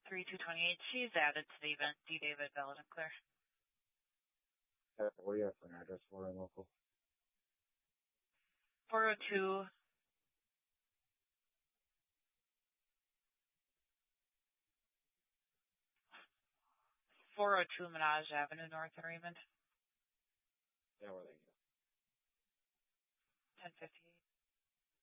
3228. She's added to the event. D. David, valid and clear. What do you have for an address for in local? 402 Minaj Avenue, North in Raymond. Yeah, where they go. 1058.